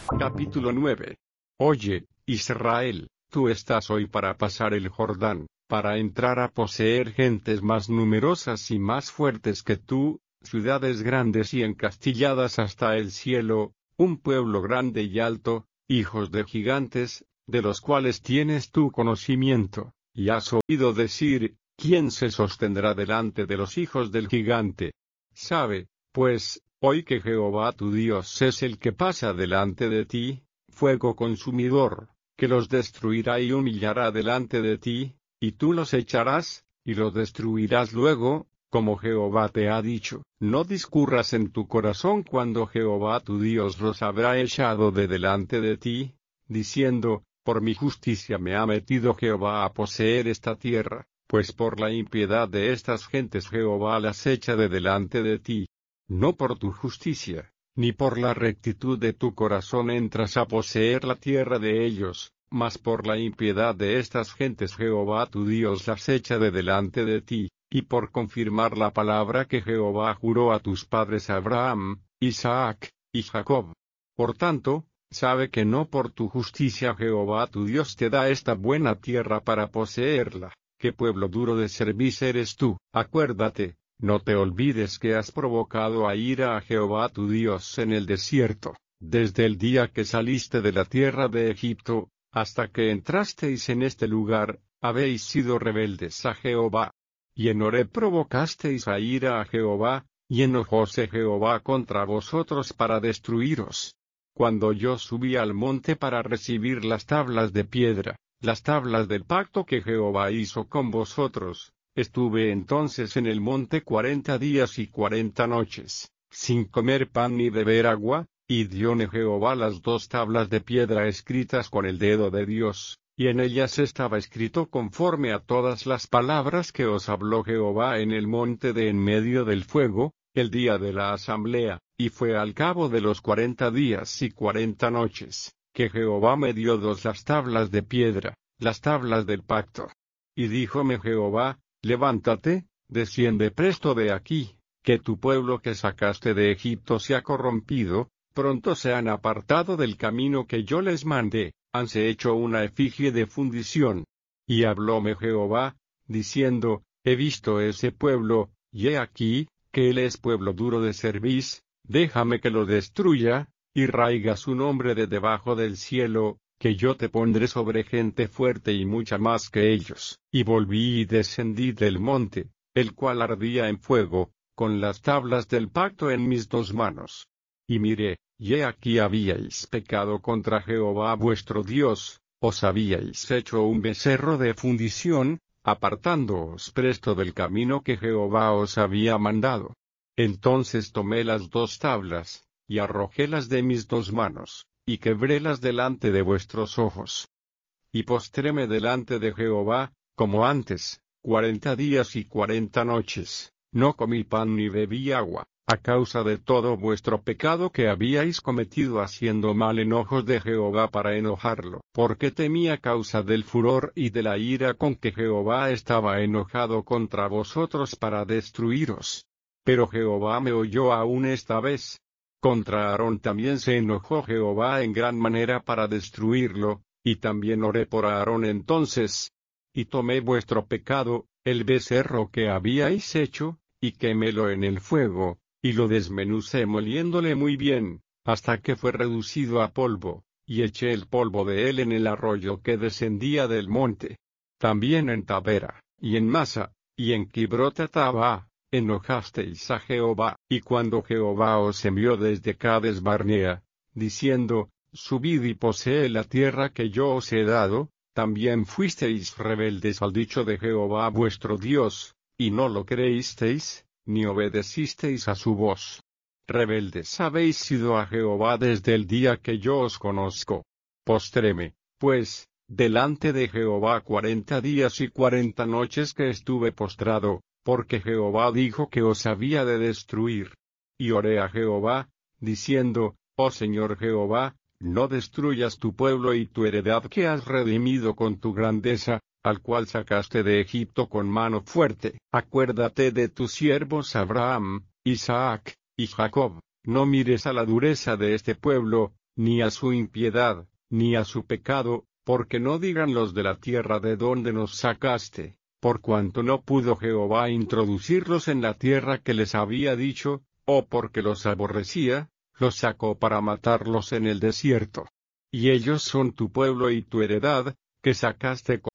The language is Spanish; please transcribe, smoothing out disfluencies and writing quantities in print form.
Capítulo 9. Oye, Israel, tú estás hoy para pasar el Jordán, para entrar a poseer gentes más numerosas y más fuertes que tú, ciudades grandes y encastilladas hasta el cielo, un pueblo grande y alto, hijos de gigantes, de los cuales tienes tu conocimiento, y has oído decir, ¿quién se sostendrá delante de los hijos del gigante? Sabe, pues, hoy que Jehová tu Dios es el que pasa delante de ti, fuego consumidor, que los destruirá y humillará delante de ti, y tú los echarás, y los destruirás luego, como Jehová te ha dicho. No discurras en tu corazón cuando Jehová tu Dios los habrá echado de delante de ti, diciendo, por mi justicia me ha metido Jehová a poseer esta tierra, pues por la impiedad de estas gentes Jehová las echa de delante de ti. No por tu justicia, ni por la rectitud de tu corazón entras a poseer la tierra de ellos, mas por la impiedad de estas gentes Jehová tu Dios las echa de delante de ti, y por confirmar la palabra que Jehová juró a tus padres Abraham, Isaac, y Jacob. Por tanto, sabe que no por tu justicia Jehová tu Dios te da esta buena tierra para poseerla. ¿Qué pueblo duro de cerviz eres tú? Acuérdate, no te olvides que has provocado a ira a Jehová tu Dios en el desierto, desde el día que saliste de la tierra de Egipto, hasta que entrasteis en este lugar, habéis sido rebeldes a Jehová. Y en Horeb provocasteis a ira a Jehová, y enojóse Jehová contra vosotros para destruiros. Cuando yo subí al monte para recibir las tablas de piedra, las tablas del pacto que Jehová hizo con vosotros, estuve entonces en el monte 40 días y 40 noches, sin comer pan ni beber agua, y dióme Jehová las 2 tablas de piedra escritas con el dedo de Dios, y en ellas estaba escrito conforme a todas las palabras que os habló Jehová en el monte de en medio del fuego, el día de la asamblea, y fue al cabo de los 40 días y 40 noches, que Jehová me dio 2 las tablas de piedra, las tablas del pacto. Y díjome Jehová, levántate, desciende presto de aquí, que tu pueblo que sacaste de Egipto se ha corrompido, pronto se han apartado del camino que yo les mandé, hanse hecho una efigie de fundición. Y hablóme Jehová, diciendo, he visto ese pueblo, y he aquí, que él es pueblo duro de cerviz, déjame que lo destruya, y raiga su nombre de debajo del cielo, que yo te pondré sobre gente fuerte y mucha más que ellos. Y volví y descendí del monte, el cual ardía en fuego, con las tablas del pacto en mis 2 manos. Y miré, y he aquí habíais pecado contra Jehová vuestro Dios, os habíais hecho un becerro de fundición, apartándoos presto del camino que Jehová os había mandado. Entonces tomé las 2 tablas, y arrojélas de mis 2 manos, y quebrélas delante de vuestros ojos. Y postréme delante de Jehová, como antes, 40 días y 40 noches, no comí pan ni bebí agua, a causa de todo vuestro pecado que habíais cometido haciendo mal en ojos de Jehová para enojarlo, porque temía causa del furor y de la ira con que Jehová estaba enojado contra vosotros para destruiros. Pero Jehová me oyó aún esta vez. Contra Aarón también se enojó Jehová en gran manera para destruirlo, y también oré por Aarón entonces. Y tomé vuestro pecado, el becerro que habíais hecho, y quemélo en el fuego, y lo desmenucé moliéndole muy bien, hasta que fue reducido a polvo, y eché el polvo de él en el arroyo que descendía del monte. También en Tabera, y en Masa, y en Kibrot-Tabá, enojasteis a Jehová, y cuando Jehová os envió desde Cades Barnea, diciendo, subid y posee la tierra que yo os he dado, también fuisteis rebeldes al dicho de Jehová vuestro Dios, y no lo creísteis, ni obedecisteis a su voz. Rebeldes habéis sido a Jehová desde el día que yo os conozco. Postréme, pues, delante de Jehová 40 días y 40 noches que estuve postrado, porque Jehová dijo que os había de destruir. Y oré a Jehová, diciendo, oh Señor Jehová, no destruyas tu pueblo y tu heredad que has redimido con tu grandeza, al cual sacaste de Egipto con mano fuerte. Acuérdate de tus siervos Abraham, Isaac, y Jacob, no mires a la dureza de este pueblo, ni a su impiedad, ni a su pecado, porque no digan los de la tierra de donde nos sacaste, por cuanto no pudo Jehová introducirlos en la tierra que les había dicho, o porque los aborrecía, los sacó para matarlos en el desierto. Y ellos son tu pueblo y tu heredad, que sacaste con